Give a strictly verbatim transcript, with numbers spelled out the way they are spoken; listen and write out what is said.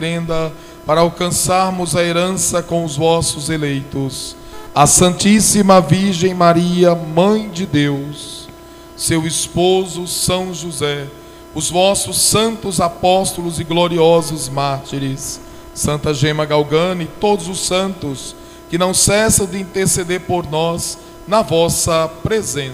para alcançarmos a herança com os vossos eleitos. A Santíssima Virgem Maria, Mãe de Deus, seu esposo São José, os vossos santos apóstolos e gloriosos mártires, Santa Gema Galgani e todos os santos que não cessam de interceder por nós na vossa presença.